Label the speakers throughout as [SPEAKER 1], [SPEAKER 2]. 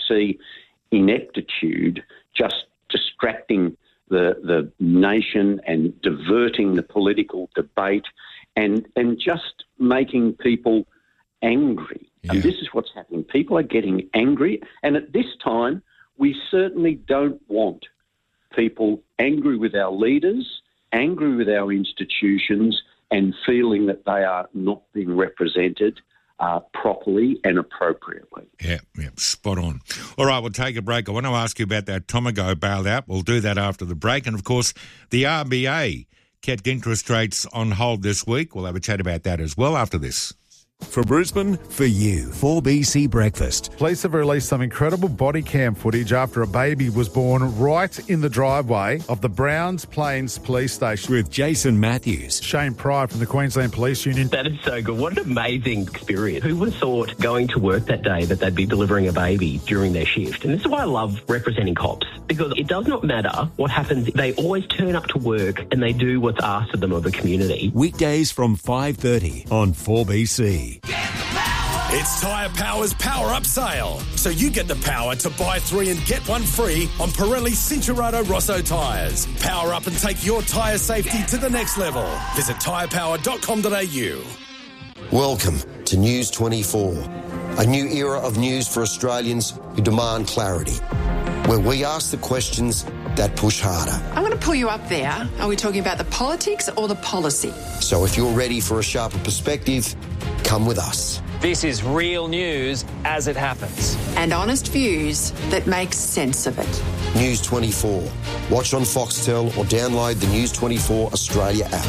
[SPEAKER 1] see ineptitude just distracting the nation and diverting the political debate and just making people angry.
[SPEAKER 2] Yeah.
[SPEAKER 1] And this is what's happening. People are getting angry, and at this time, we certainly don't want people angry with our leaders, angry with our institutions, and feeling that they are not being represented properly and appropriately.
[SPEAKER 2] Yeah, spot on. All right, we'll take a break. I want to ask you about that Tomago bailout. We'll do that after the break. And, of course, the RBA kept interest rates on hold this week. We'll have a chat about that as well after this.
[SPEAKER 3] From Brisbane, for you, 4BC Breakfast.
[SPEAKER 4] Police have released some incredible body cam footage after a baby was born right in the driveway of the Browns Plains Police Station.
[SPEAKER 3] With Jason Matthews.
[SPEAKER 4] Shane Pride from the Queensland Police Union.
[SPEAKER 5] That is so good. What an amazing experience. Who would have thought going to work that day that they'd be delivering a baby during their shift? And this is why I love representing cops, because it does not matter what happens. They always turn up to work and they do what's asked of them of the community.
[SPEAKER 3] Weekdays from 5:30 on 4BC.
[SPEAKER 6] It's Tyre Power's Power Up Sale. So you get the power to buy 3 and get 1 free on Pirelli Cincherato Rosso tyres. Power up and take your tyre safety to the next level. Visit tyrepower.com.au.
[SPEAKER 7] Welcome to News 24, a new era of news for Australians who demand clarity, where we ask the questions that push harder.
[SPEAKER 8] I'm going to pull you up there. Are we talking about the politics or the policy?
[SPEAKER 7] So if you're ready for a sharper perspective, come with us.
[SPEAKER 9] This is real news as it happens.
[SPEAKER 8] And honest views that make sense of it.
[SPEAKER 7] News 24. Watch on Foxtel or download the News 24 Australia app.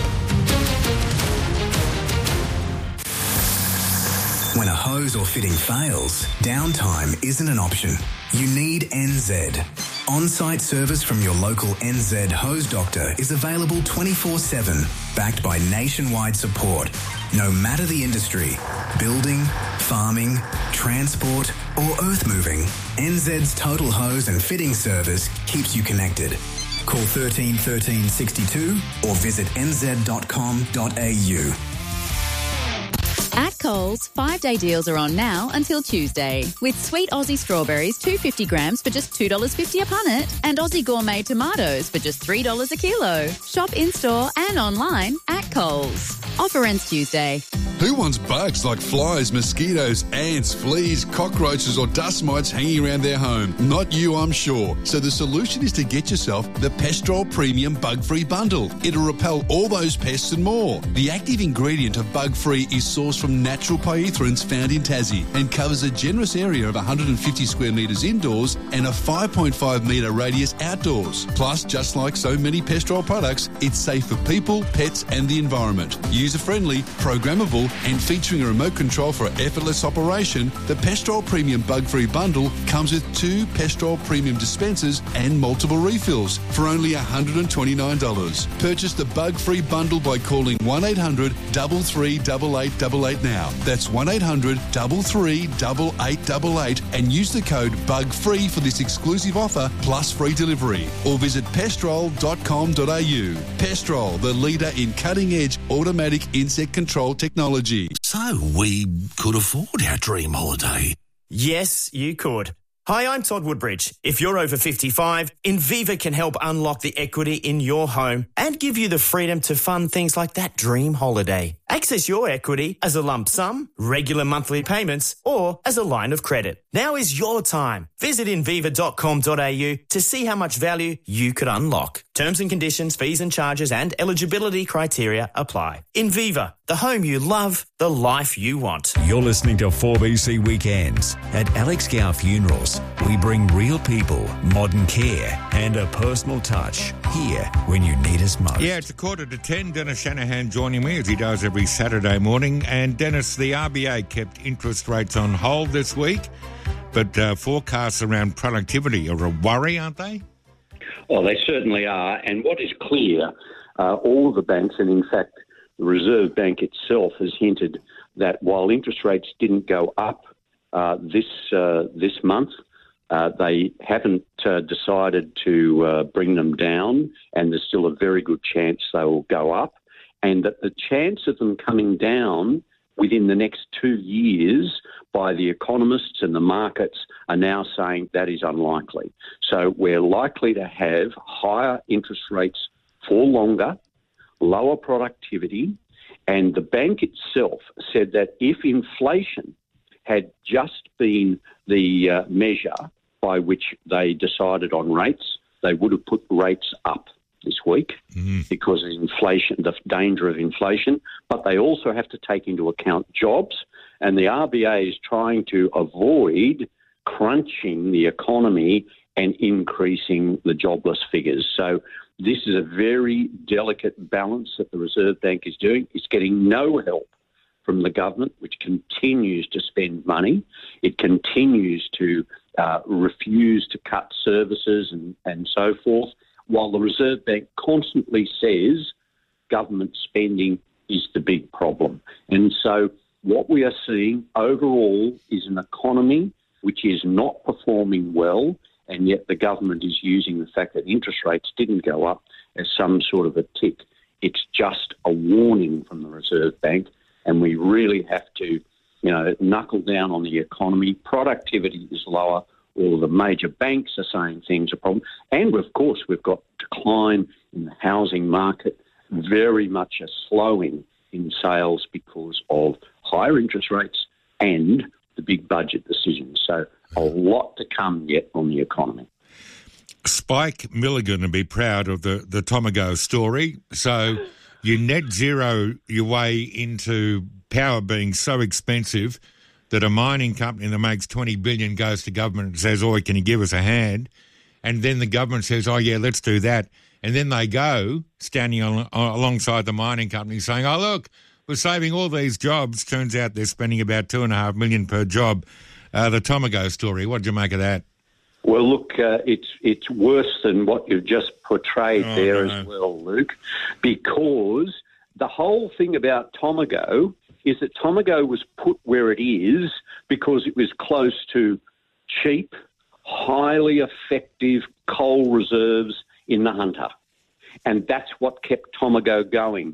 [SPEAKER 10] When a hose or fitting fails, downtime isn't an option. You need NZ. On-site service from your local NZ hose doctor is available 24/7, backed by nationwide support. No matter the industry, building, farming, transport or earth moving, NZ's total hose and fitting service keeps you connected. Call 13 13 62 or visit nz.com.au.
[SPEAKER 11] At Coles, 5-day deals are on now until Tuesday. With sweet Aussie strawberries, 250 grams for just $2.50 a punnet, and Aussie gourmet tomatoes for just $3 a kilo. Shop in-store and online at Coles. Offer ends Tuesday.
[SPEAKER 12] Who wants bugs like flies, mosquitoes, ants, fleas, cockroaches or dust mites hanging around their home? Not you, I'm sure. So the solution is to get yourself the Pestrol Premium Bug-Free Bundle. It'll repel all those pests and more. The active ingredient of Bug-Free is sourced from natural pyrethroids found in Tassie and covers a generous area of 150 square metres indoors and a 5.5 metre radius outdoors. Plus, just like so many Pestrol products, it's safe for people, pets and the environment. User-friendly, programmable and featuring a remote control for effortless operation, the Pestrol Premium Bug-Free Bundle comes with 2 Pestrol Premium dispensers and multiple refills for only $129. Purchase the Bug-Free Bundle by calling 1800 338888 now. That's 1800 338888 and use the code BUGFREE for this exclusive offer plus free delivery. Or visit pestrol.com.au. Pestrol, the leader in cutting-edge automatic insect control technology.
[SPEAKER 13] So we could afford our dream holiday.
[SPEAKER 14] Yes, you could. Hi, I'm Todd Woodbridge. If you're over 55, Inviva can help unlock the equity in your home and give you the freedom to fund things like that dream holiday. Access your equity as a lump sum, regular monthly payments, or as a line of credit. Now is your time. Visit inviva.com.au to see how much value you could unlock. Terms and conditions, fees and charges and eligibility criteria apply. Inviva, the home you love, the life you want.
[SPEAKER 3] You're listening to 4BC Weekends. At Alex Gow Funerals, we bring real people, modern care and a personal touch here when you need us most.
[SPEAKER 2] Yeah, it's 9:45. Dennis Shanahan joining me as he does every Saturday morning. And Dennis, the RBA kept interest rates on hold this week, but forecasts around productivity are a worry, aren't they?
[SPEAKER 1] Well, they certainly are. And what is clear, all of the banks, and in fact the Reserve Bank itself has hinted that while interest rates didn't go up this month, they haven't decided to bring them down, and there's still a very good chance they will go up, and that the chance of them coming down within the next 2 years by the economists and the markets are now saying that is unlikely. So we're likely to have higher interest rates for longer, lower productivity, and the bank itself said that if inflation had just been the measure by which they decided on rates, they would have put rates up this week because of inflation, the danger of inflation. But they also have to take into account jobs, and the RBA is trying to avoid crunching the economy and increasing the jobless figures. So this is a very delicate balance that the Reserve Bank is doing. It's getting no help from the government, which continues to spend money. It continues to refuse to cut services and so forth, while the Reserve Bank constantly says government spending is the big problem. And so what we are seeing overall is an economy which is not performing well, and yet the government is using the fact that interest rates didn't go up as some sort of a tick. It's just a warning from the Reserve Bank, and we really have to, knuckle down on the economy. Productivity is lower. All of the major banks are saying things are a problem. And, of course, we've got decline in the housing market, very much a slowing in sales because of higher interest rates and the big budget decisions. So a lot to come yet on the economy.
[SPEAKER 2] Spike Milligan will be proud of the Tomago story. So you net zero your way into power being so expensive that a mining company that makes $20 billion goes to government and says, "Oh, can you give us a hand?" And then the government says, "Oh, yeah, let's do that." And then they go standing alongside the mining company saying, "Oh, look, we're saving all these jobs." Turns out they're spending about $2.5 million per job. The Tomago story, what did you make of that?
[SPEAKER 1] Well, look, it's worse than what you've just portrayed as well, Luke, because the whole thing about Tomago is that Tomago was put where it is because it was close to cheap, highly effective coal reserves in the Hunter. And that's what kept Tomago going.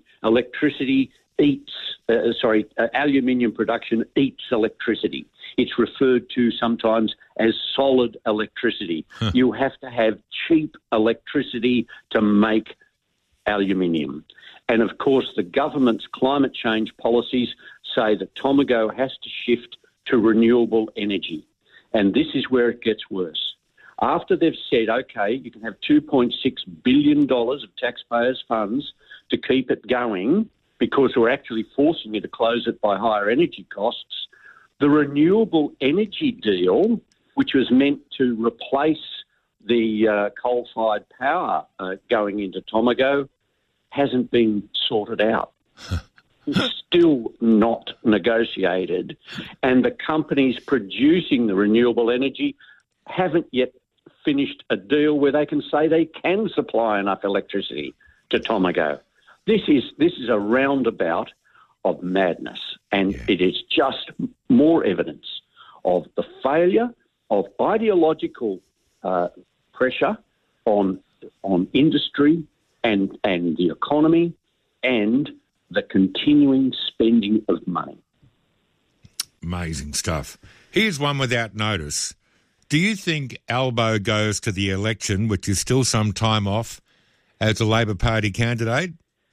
[SPEAKER 1] Aluminium production eats electricity. It's referred to sometimes as solid electricity. You have to have cheap electricity to make aluminium. And, of course, the government's climate change policies say that Tomago has to shift to renewable energy. And this is where it gets worse. After they've said, OK, you can have $2.6 billion of taxpayers' funds to keep it going because we're actually forcing you to close it by higher energy costs, the renewable energy deal, which was meant to replace the coal-fired power going into Tomago, hasn't been sorted out. It's still not negotiated. And the companies producing the renewable energy haven't yet finished a deal where they can say they can supply enough electricity to Tomago. This is a roundabout of madness, and it is just more evidence of the failure of ideological pressure on industry and the economy and the continuing spending of money.
[SPEAKER 2] Amazing stuff. Here's one without notice. Do you think Albo goes to the election, which is still some time off, as a Labor Party candidate?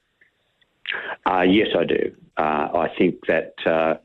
[SPEAKER 1] Yes, I do. I think that,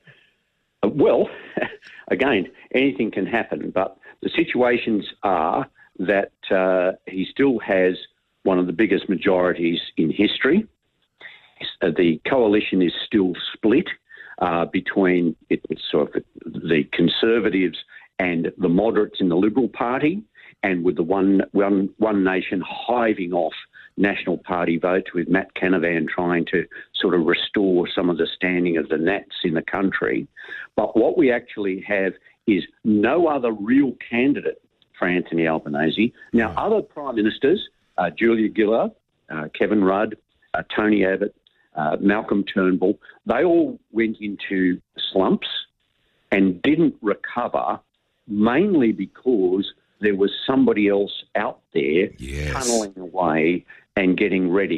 [SPEAKER 1] again, anything can happen, but the situations are that he still has one of the biggest majorities in history. The coalition is still split between the Conservatives and the moderates in the Liberal Party, and with the One Nation hiving off National Party votes, with Matt Canavan trying to sort of restore some of the standing of the Nats in the country. But what we actually have is no other real candidate for Anthony Albanese. Now, other Prime Ministers, Julia Gillard, Kevin Rudd, Tony Abbott, Malcolm Turnbull, they all went into slumps and didn't recover, mainly because there was somebody else out there tunneling away and getting ready.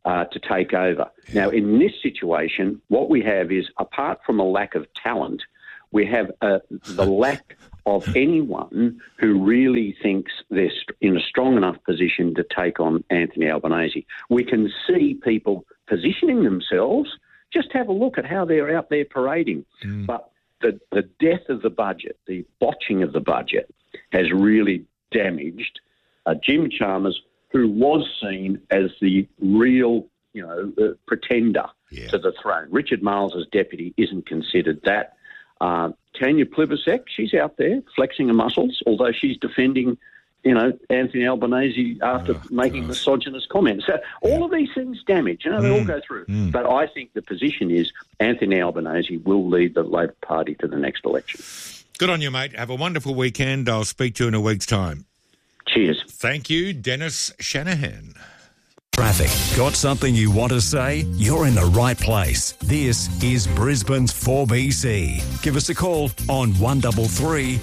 [SPEAKER 1] to take over. Now, in this situation, what we have is, apart from a lack of talent, we have the lack of anyone who really thinks they're in a strong enough position to take on Anthony Albanese. We can see people positioning themselves. Just have a look at how they're out there parading. But the death of the budget, the botching of the budget, has really damaged Jim Chalmers, who was seen as the real, pretender to the throne. Richard Marles as deputy isn't considered that. Tanya Plibersek, she's out there flexing her muscles, although she's defending, Anthony Albanese after making misogynist comments. So all of these things damage, they all go through. But I think the position is Anthony Albanese will lead the Labor Party to the next election.
[SPEAKER 2] Good on you, mate. Have a wonderful weekend. I'll speak to you in a week's time.
[SPEAKER 1] Cheers.
[SPEAKER 2] Thank you, Dennis Shanahan.
[SPEAKER 3] Traffic. Got something you want to say? You're in the right place. This is Brisbane's 4BC. Give us a call on 133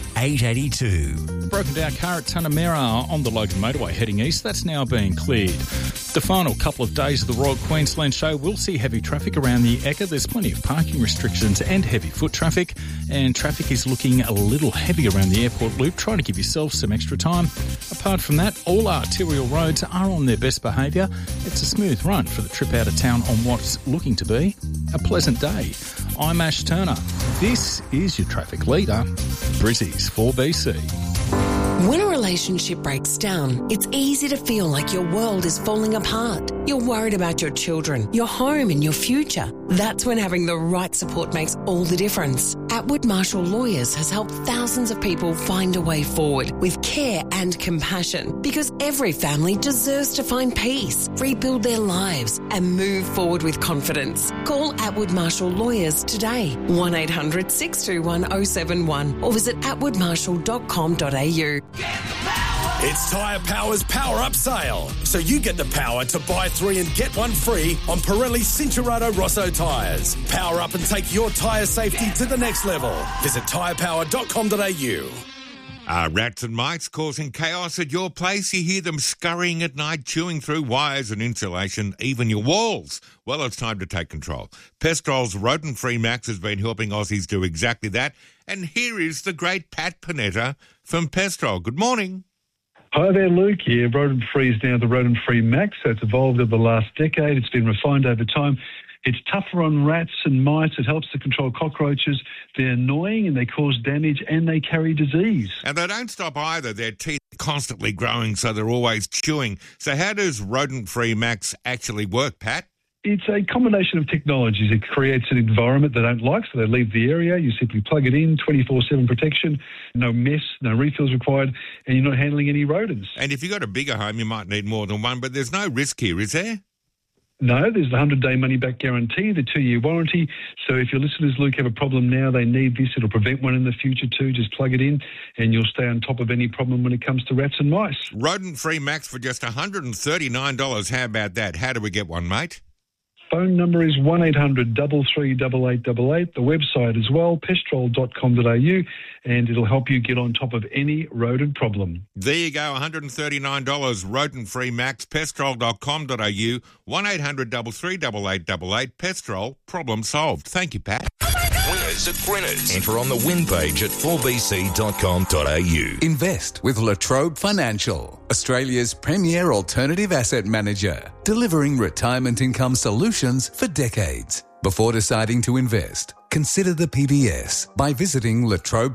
[SPEAKER 3] 882.
[SPEAKER 15] Broken down car at Tunamera on the Logan Motorway heading east. That's now been cleared. The final couple of days of the Royal Queensland Show will see heavy traffic around the Ekka. There's plenty of parking restrictions and heavy foot traffic, and traffic is looking a little heavy around the airport loop. Try to give yourself some extra time. Apart from that, all arterial roads are on their best behaviour. It's a smooth run for the trip out of town on what's looking to be a pleasant day. I'm Ash Turner. This is your traffic leader, Brizzy's 4BC.
[SPEAKER 16] When a relationship breaks down, it's easy to feel like your world is falling apart. You're worried about your children, your home and your future. That's when having the right support makes all the difference. Atwood Marshall Lawyers has helped thousands of people find a way forward with care and compassion, because every family deserves to find peace, rebuild their lives and move forward with confidence. Call Atwood Marshall Lawyers today, 1800 621 071, or visit atwoodmarshall.com.au.
[SPEAKER 6] It's Tyre Power's Power Up Sale, so you get the power to buy 3 and get 1 free on Pirelli Cincherato Rosso tyres. Power up and take your tyre safety to the next level. Visit tyrepower.com.au.
[SPEAKER 2] Rats and mice causing chaos at your place. You hear them scurrying at night, chewing through wires and insulation, even your walls. Well, it's time to take control. Pestrol's rodent-free Max has been helping Aussies do exactly that. And here is the great Pat Panetta from Pestrol. Good morning.
[SPEAKER 17] Hi there, Luke. Yeah, rodent-free is now the rodent-free Max. So it's evolved over the last decade. It's been refined over time. It's tougher on rats and mice. It helps to control cockroaches. They're annoying and they cause damage and they carry disease.
[SPEAKER 2] And they don't stop either. Their teeth are constantly growing, so they're always chewing. So how does rodent-free Max actually work, Pat?
[SPEAKER 17] It's a combination of technologies. It creates an environment they don't like, so they leave the area. You simply plug it in, 24/7 protection, no mess, no refills required, and you're not handling any rodents.
[SPEAKER 2] And if you've got a bigger home, you might need more than one, but there's no risk here, is there?
[SPEAKER 17] No, there's the 100-day money-back guarantee, the 2-year warranty. So if your listeners, Luke, have a problem now, they need this, it'll prevent one in the future too. Just plug it in and you'll stay on top of any problem when it comes to rats and mice.
[SPEAKER 2] Rodent-free Max for just $139. How about that? How do we get one, mate?
[SPEAKER 17] Phone number is 1800 3388888. The website as well, pestrol.com.au, and it'll help you get on top of any rodent problem.
[SPEAKER 2] There you go, $139, rodent-free Max, pestrol.com.au, 1800 3388888. Pestrol, problem solved. Thank you, Pat.
[SPEAKER 3] Winners at Grinners. Enter on the win page at 4bc.com.au.
[SPEAKER 18] Invest with Latrobe Financial, Australia's premier alternative asset manager, delivering retirement income solutions for decades. Before deciding to invest, consider the PBS by visiting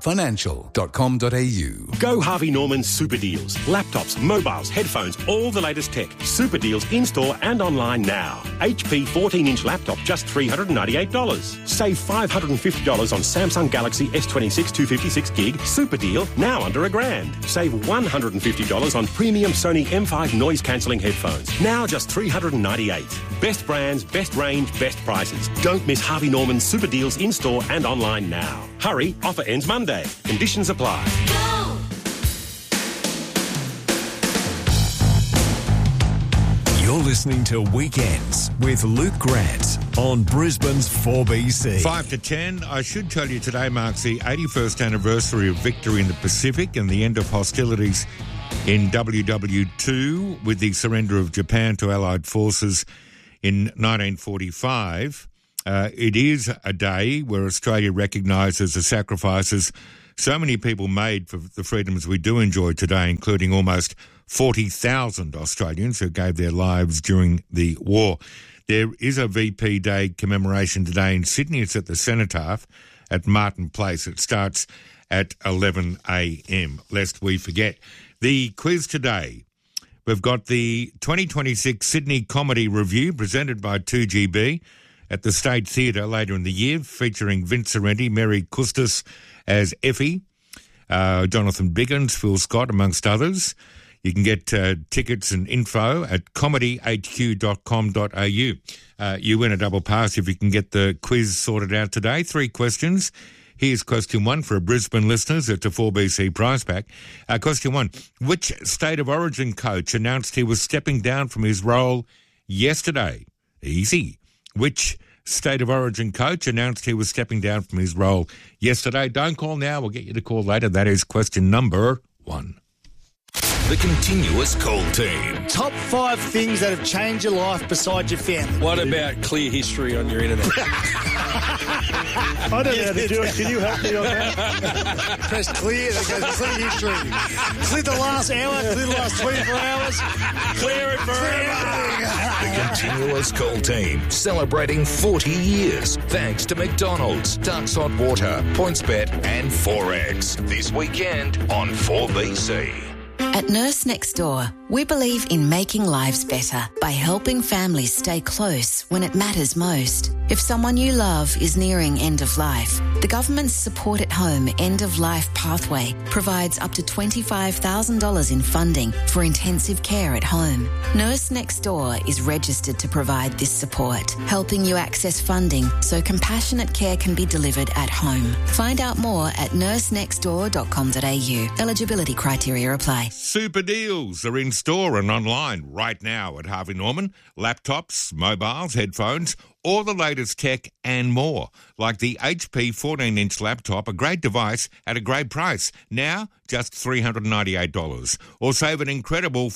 [SPEAKER 18] latrobefinancial.com.au.
[SPEAKER 19] Go Harvey Norman Super Deals. Laptops, mobiles, headphones, all the latest tech. Super Deals in-store and online now. HP 14-inch laptop, just $398. Save $550 on Samsung Galaxy S26 256 gig. Super deal, now under $1,000. Save $150 on premium Sony M5 noise-cancelling headphones. Now just $398. Best brands, best range, best prices. Don't miss Harvey Norman Super Deals in-store and online now. Hurry, offer ends Monday. Conditions apply.
[SPEAKER 3] You're listening to Weekends with Luke Grant on Brisbane's 4BC.
[SPEAKER 2] 5 to 10. I should tell you today marks the 81st anniversary of victory in the Pacific and the end of hostilities in WW2 with the surrender of Japan to Allied forces in 1945. It is a day where Australia recognises the sacrifices so many people made for the freedoms we do enjoy today, including almost 40,000 Australians who gave their lives during the war. There is a VP Day commemoration today in Sydney. It's at the Cenotaph at Martin Place. It starts at 11 a.m, lest we forget. The quiz today, we've got the 2026 Sydney Comedy Review presented by 2GB at the State Theatre later in the year, featuring Vince Sorrenti, Mary Custis as Effie, Jonathan Biggins, Phil Scott, amongst others. You can get tickets and info at comedyhq.com.au. You win a double pass if you can get the quiz sorted out today. 3 questions. Here's question 1 for Brisbane listeners. It's a 4BC prize pack. Question 1. Which State of Origin coach announced he was stepping down from his role yesterday? Easy. Which State of Origin coach announced he was stepping down from his role yesterday? Don't call now. We'll get you to call later. That is question number 1.
[SPEAKER 13] The Continuous Call Team.
[SPEAKER 20] Top 5 things that have changed your life besides your family.
[SPEAKER 21] What about clear history on your internet?
[SPEAKER 20] I don't know how to do it. Can you help me on that? Press clear. That goes clear history. Clear the last hour. Clear the last 24 hours. Clear it forever.
[SPEAKER 13] The Continuous Call Team, celebrating 40 years. Thanks to McDonald's, Ducks Hot Water, PointsBet and Forex. This weekend on 4BC.
[SPEAKER 22] At Nurse Next Door, we believe in making lives better by helping families stay close when it matters most. If someone you love is nearing end of life, the government's Support at Home End of Life Pathway provides up to $25,000 in funding for intensive care at home. Nurse Next Door is registered to provide this support, helping you access funding so compassionate care can be delivered at home. Find out more at nursenextdoor.com.au. Eligibility criteria apply.
[SPEAKER 2] Super deals are in store and online right now at Harvey Norman. Laptops, mobiles, headphones, all the latest tech and more. Like the HP 14-inch laptop, a great device at a great price. Now, just $398. Or save an incredible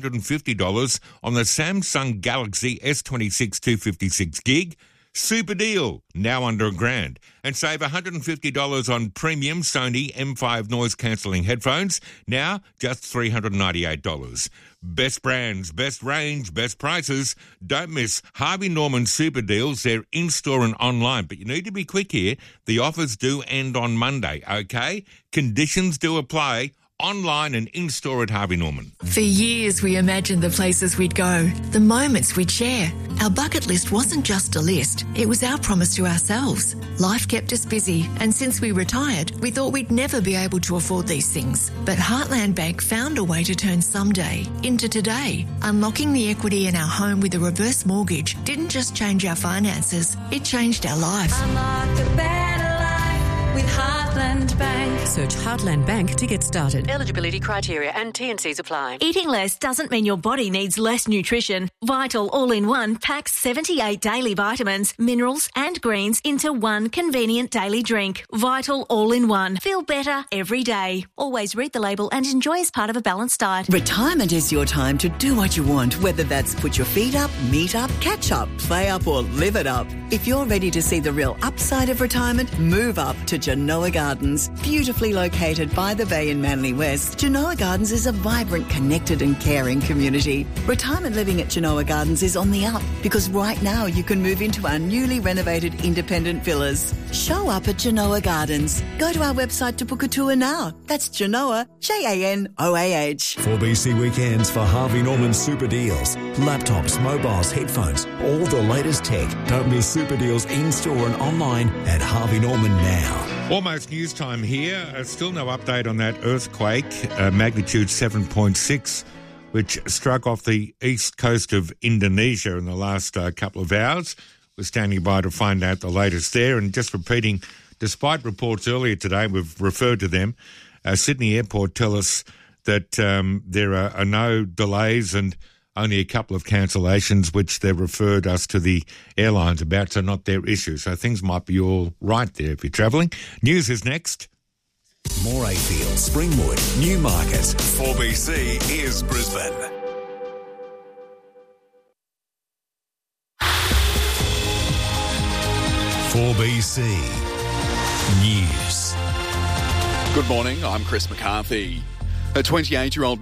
[SPEAKER 2] $550 on the Samsung Galaxy S26 256 gig. Super deal, now under $1,000. And save $150 on premium Sony M5 noise-cancelling headphones, now just $398. Best brands, best range, best prices. Don't miss Harvey Norman super deals. They're in-store and online, but you need to be quick here. The offers do end on Monday, okay? Conditions do apply. Online and in-store at Harvey Norman.
[SPEAKER 23] For years, we imagined the places we'd go, the moments we'd share. Our bucket list wasn't just a list, it was our promise to ourselves. Life kept us busy, and since we retired, we thought we'd never be able to afford these things. But Heartland Bank found a way to turn someday into today. Unlocking the equity in our home with a reverse mortgage didn't just change our finances, it changed our life.
[SPEAKER 24] Unlock a better life with Heartland Bank.
[SPEAKER 25] Search Heartland Bank to get started.
[SPEAKER 26] Eligibility criteria and T&Cs apply.
[SPEAKER 27] Eating less doesn't mean your body needs less nutrition. Vital All-in-One packs 78 daily vitamins, minerals and greens into one convenient daily drink. Vital All-in-One. Feel better every day. Always read the label and enjoy as part of a balanced diet.
[SPEAKER 28] Retirement is your time to do what you want, whether that's put your feet up, meet up, catch up, play up or live it up. If you're ready to see the real upside of retirement, move up to Genoa Gardens. Beautifully located by the bay in Manly West, Genoa Gardens is a vibrant, connected and caring community. Retirement living at Genoa Gardens is on the up because right now you can move into our newly renovated independent villas. Show up at Genoa Gardens. Go to our website to book a tour now. That's Genoa, Janoah.
[SPEAKER 3] 4BC Weekends for Harvey Norman super deals. Laptops, mobiles, headphones, all the latest tech. Don't miss super deals in-store and online at Harvey Norman now.
[SPEAKER 2] Almost news time here. Still no update on that earthquake, magnitude 7.6, which struck off the east coast of Indonesia in the last couple of hours. We're standing by to find out the latest there. And just repeating, despite reports earlier today, we've referred to them, Sydney Airport tell us that there are no delays and only a couple of cancellations, which they've referred us to the airlines about, so not their issue. So things might be all right there if you're travelling. News is next.
[SPEAKER 3] Morayfield, Springwood, Newmarket. 4BC is Brisbane. 4BC News.
[SPEAKER 4] Good morning, I'm Chris McCarthy. A 28-year-old